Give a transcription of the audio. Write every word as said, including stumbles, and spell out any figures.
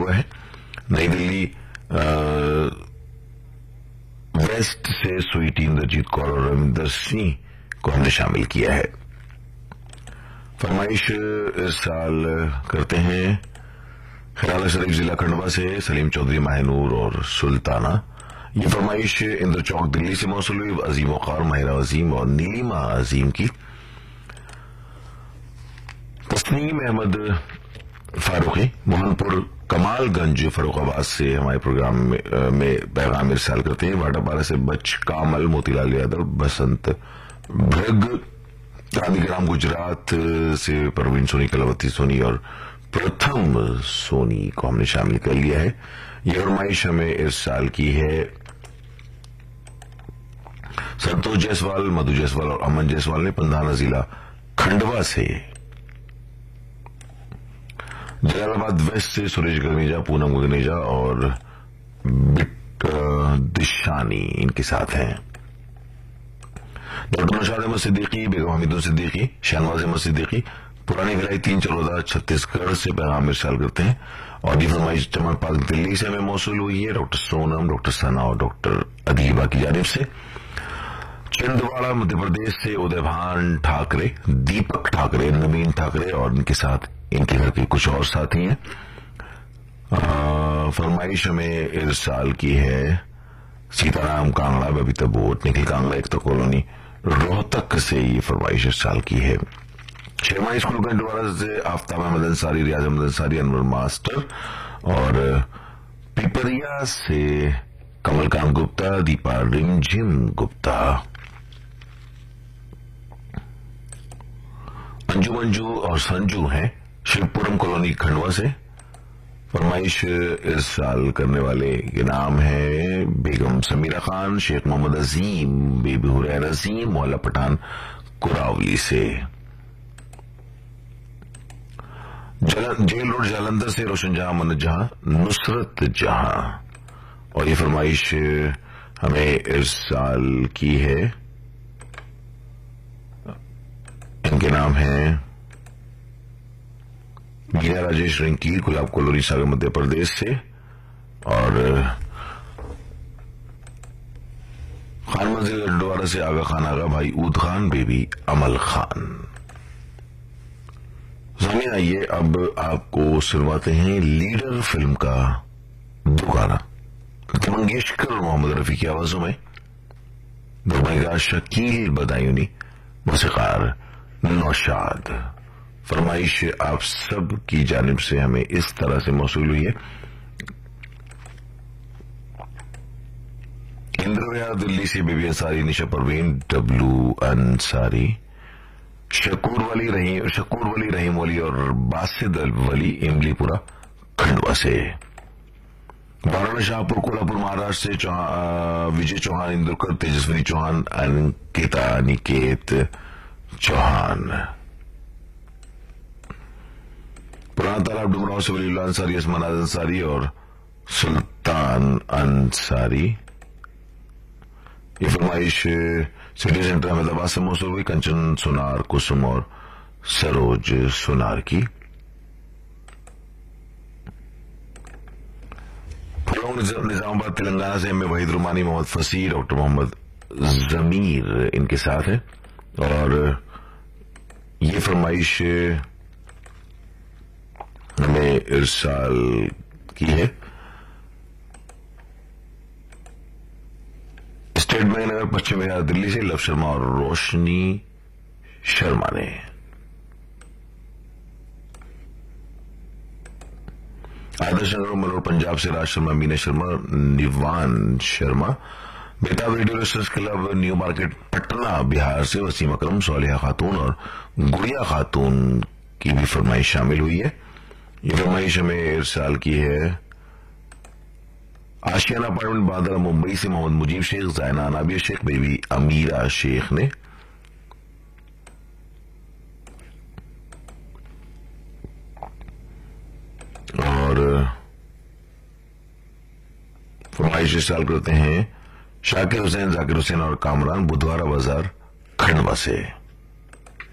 हुआ है। नई दिल्ली वेस्ट से स्वीटी, इंद्रजीत कौर और रविंदर सिंह को हमने शामिल किया है। फरमाइश इस साल करते हैं खैराला शरीफ जिला खंडवा से सलीम चौधरी, माहनूर और सुल्ताना। ये फरमाइश इंद्र चौक दिल्ली से मौसूल हुई अजीम वकार, माहिरा अजीम और नीलिमा अजीम की। तस्नीम अहमद फारूकी मोहनपुर कमालगंज फरुखाबाद से हमारे प्रोग्राम में, में पैगाम इरसाल करते हैं। वाटापारा से बच कामल, मोतीलाल यादव, बसंत भृग, गांधीग्राम गुजरात से परवीन सोनी, कलावती सोनी और प्रथम सोनी को हमने शामिल कर लिया है। यह फरमाइश हमें इस साल की है संतोष जायसवाल, मधु जायसवाल और अमन जायसवाल ने पंधाना जिला खंडवा से। जलालाबाद वेस्ट से सुरेश गगनेजा, पूनम गगनेजा और बिट दिशानी इनके साथ हैं। डॉक्टर नौशाद अहमद सिद्दीकी, बेगम हमीदुल सिद्दीकी, शाहनवाज अहमद सिद्दीकी पुरानी भिलाई तीन चरौदा छत्तीसगढ़ से पैगाम इरसाल करते हैं। और ये फरमाइश चमन पार्क दिल्ली से हमें मौसूल हुई है डॉक्टर सोनम, डॉक्टर सना और डॉक्टर अदीबा की जानिब से। छिंदवाड़ा मध्य प्रदेश से उदयभान ठाकरे, दीपक ठाकरे, नवीन ठाकरे और इनके साथ इनके घर के कुछ और साथी हैं। फरमाइश हमें इस साल की है सीताराम कांगड़ा, बबीता बोट, निखिल कांगड़ा, एक तो कॉलोनी रोहतक से ये फरमाइश इस साल की है। शेरमाई स्कूल गंडवाड़ा से आफ्ताब अहमद अंसारी, रियाज अहमद अंसारी, अनवर मास्टर और पिपरिया से कमलकांत गुप्ता, दीपा रिमझिम गुप्ता। अंजू मंजू और संजू हैं शिवपुरम कॉलोनी खंडवा से। फरमाइश इस साल करने वाले के नाम है बेगम समीरा खान, शेख मोहम्मद अजीम, बेबी हुरैर अजीम, मौला पठान कुरावली से। जेल रोड जालंधर से रोशन जहां, मनोज जहां, नुसरत जहां। और ये फरमाइश हमें इस साल की है, इनके नाम है मीना राजेश रिंकी, गुलाब कॉलोनी सागर मध्य प्रदेश से। और खान मंजिल गढ़वाड़ा से आगा खान आगा, भाई ऊद खान, बेबी अमल खान। जानिए, आइए अब आपको सुनवाते हैं लीडर फिल्म का दो गाना मंगेशकर और मोहम्मद रफी की आवाजों में। दुर्गा शकील बदायूनी, मौसीकार नौशाद। फरमाइश आप सब की जानिब से हमें इस तरह से मौसूल हुई है। इंद्रया दिल्ली से बेबी अंसारी, निशा परवीन, डब्लू अंसारी, शकूर वली रहीम, शकूर वली रहीम वली और बासिद वली इमलीपुरा खंडवा से। वाराणसी शाहपुर कोल्हापुर महाराष्ट्र से विजय चौहान, इंद्रकर, तेजस्विनी चौहान, अंकिता निकेत चौहान। पुराना तालाब डुमराव से वलीउल्लाह अंसारी, असमानाद अंसारी और सुल्तान अंसारी। ये फरमाइश सिटी सेंटर अहमदाबाद से मौसूल हुई कंचन सुनार, कुसुम और सरोज सुनार की। निजामाबाद तेलंगाना से हमें वहीद रुमानी, मोहम्मद फसीर, डॉक्टर मोहम्मद जमीर इनके साथ है। और ये फरमाइश हमें इस साल की है स्टेट बैंक नगर पश्चिम बिहार दिल्ली से लव शर्मा और रोशनी शर्मा ने। आदर्श नगर मलोर पंजाब से राज शर्मा, मीना शर्मा, निवान शर्मा। बेताब radio listeners club new market Patna Bihar से वसीम अकरम, सोलिहा खातून और गुड़िया खातून की भी फरमाइश शामिल हुई है। ये फरमाइश हमें इस साल की है आशियाना अपार्टमेंट बांद्रा मुंबई से मोहम्मद मुजीब शेख, जायना अनाबिया शेख, बेबी अमीरा शेख ने। और फरमाइश इस साल करते हैं शाकिर हुसैन, जाकिर हुसैन और कामरान, बुधवारा बाजार खंडवा से।